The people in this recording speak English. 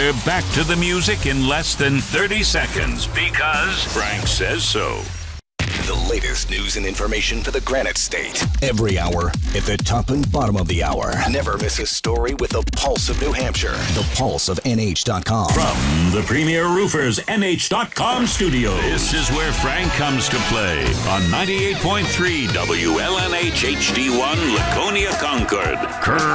We're back to the music in less than 30 seconds because Frank says so. The latest news and information for the Granite State. Every hour at the top and bottom of the hour. Never miss a story with the Pulse of New Hampshire. The Pulse of NH.com. From the Premier Roofers NH.com studio. This is where Frank comes to play on 98.3 WLNH HD1 Laconia Concord.